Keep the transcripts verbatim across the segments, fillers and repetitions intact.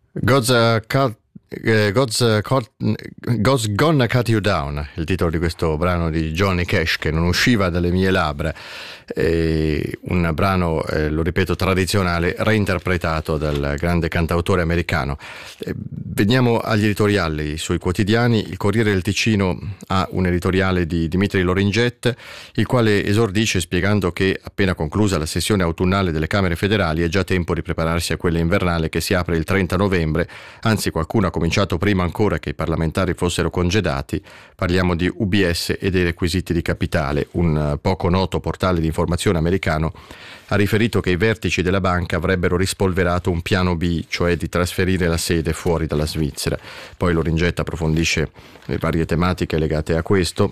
God's, uh, cut, eh, God's, uh, cut, God's Gonna Cut You Down, il titolo di questo brano di Johnny Cash che non usciva dalle mie labbra. Eh, un brano, eh, lo ripeto, tradizionale, reinterpretato dal grande cantautore americano. Eh, veniamo agli editoriali sui quotidiani. Il Corriere del Ticino ha un editoriale di Dimitri Loringet, il quale esordisce spiegando che appena conclusa la sessione autunnale delle Camere federali è già tempo di prepararsi a quella invernale che si apre il trenta novembre, anzi qualcuno ha cominciato prima ancora che i parlamentari fossero congedati. Parliamo di U B S e dei requisiti di capitale. Un poco noto portale di informazione americano ha riferito che i vertici della banca avrebbero rispolverato un piano B, cioè di trasferire la sede fuori dalla Svizzera. Poi Loringet approfondisce le varie tematiche legate a questo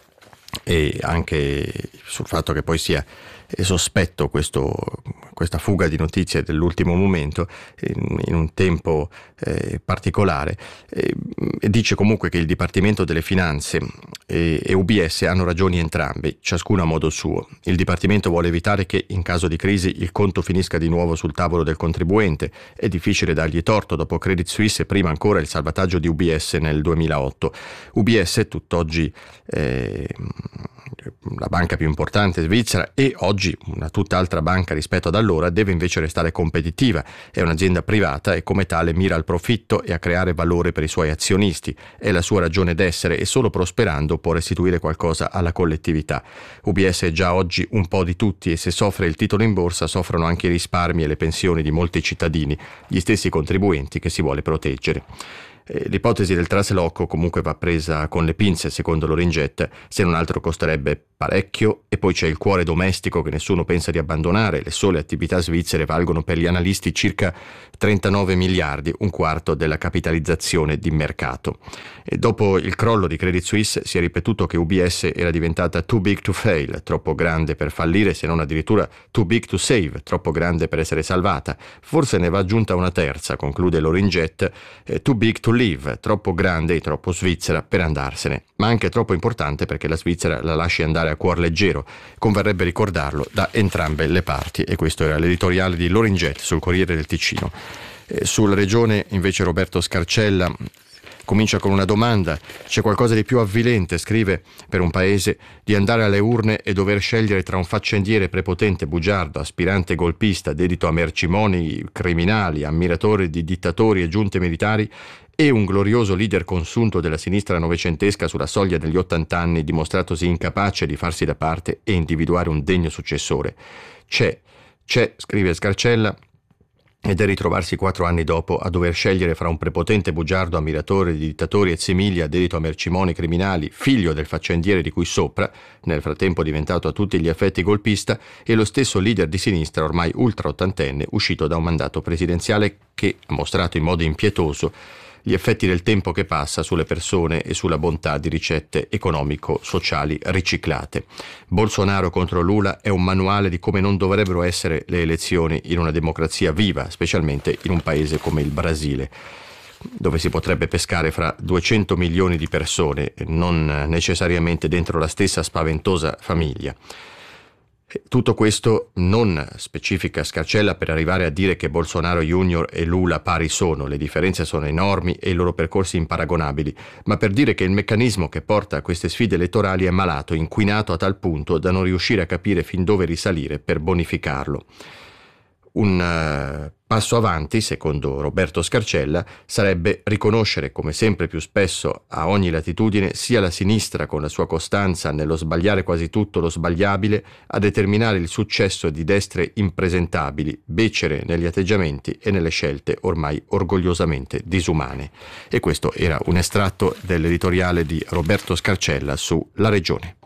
e anche sul fatto che poi sia è sospetto questo, questa fuga di notizie dell'ultimo momento in, in un tempo eh, particolare, e, e dice comunque che il Dipartimento delle Finanze e, e U B S hanno ragioni entrambi, ciascuno a modo suo. Il Dipartimento vuole evitare che in caso di crisi il conto finisca di nuovo sul tavolo del contribuente. È difficile dargli torto dopo Credit Suisse e prima ancora il salvataggio di U B S nel duemilaotto. U B S tutt'oggi eh, la banca più importante svizzera e oggi una tutt'altra banca rispetto ad allora, deve invece restare competitiva. È un'azienda privata e come tale mira al profitto e a creare valore per i suoi azionisti. È la sua ragione d'essere e solo prosperando può restituire qualcosa alla collettività. U B S è già oggi un po' di tutti e se soffre il titolo in borsa soffrono anche i risparmi e le pensioni di molti cittadini, gli stessi contribuenti che si vuole proteggere. L'ipotesi del trasloco comunque va presa con le pinze, secondo Loringet, se non altro costerebbe parecchio e poi c'è il cuore domestico che nessuno pensa di abbandonare. Le sole attività svizzere valgono per gli analisti circa trentanove miliardi, un quarto della capitalizzazione di mercato. E dopo il crollo di Credit Suisse si è ripetuto che U B S era diventata too big to fail, troppo grande per fallire, se non addirittura too big to save, troppo grande per essere salvata. Forse ne va aggiunta una terza, conclude Loringet, eh, too big to live, troppo grande e troppo svizzera per andarsene, ma anche troppo importante perché la Svizzera la lasci andare a cuor leggero. Converrebbe ricordarlo da entrambe le parti, e questo era l'editoriale di Loringet sul Corriere del Ticino. Eh, sulla regione invece Roberto Scarcella comincia con una domanda. C'è qualcosa di più avvilente, scrive, per un paese di andare alle urne e dover scegliere tra un faccendiere prepotente, bugiardo, aspirante golpista, dedito a mercimoni criminali, ammiratore di dittatori e giunte militari, e un glorioso leader consunto della sinistra novecentesca sulla soglia degli ottanta anni, dimostratosi incapace di farsi da parte e individuare un degno successore? C'è, c'è, scrive Scarcella, ed è ritrovarsi quattro anni dopo a dover scegliere fra un prepotente bugiardo ammiratore di dittatori et similia, dedito a mercimoni criminali, figlio del faccendiere di cui sopra, nel frattempo diventato a tutti gli effetti golpista, e lo stesso leader di sinistra ormai ultra ottantenne, uscito da un mandato presidenziale che ha mostrato in modo impietoso gli effetti del tempo che passa sulle persone e sulla bontà di ricette economico-sociali riciclate. Bolsonaro contro Lula è un manuale di come non dovrebbero essere le elezioni in una democrazia viva, specialmente in un paese come il Brasile, dove si potrebbe pescare fra duecento milioni di persone, non necessariamente dentro la stessa spaventosa famiglia. Tutto questo non specifica Scarcella per arrivare a dire che Bolsonaro Junior e Lula pari sono, le differenze sono enormi e i loro percorsi imparagonabili, ma per dire che il meccanismo che porta a queste sfide elettorali è malato, inquinato a tal punto da non riuscire a capire fin dove risalire per bonificarlo. Un uh, passo avanti, secondo Roberto Scarcella, sarebbe riconoscere, come sempre più spesso a ogni latitudine, sia la sinistra con la sua costanza nello sbagliare quasi tutto lo sbagliabile, a determinare il successo di destre impresentabili, becere negli atteggiamenti e nelle scelte ormai orgogliosamente disumane. E questo era un estratto dell'editoriale di Roberto Scarcella su La Regione.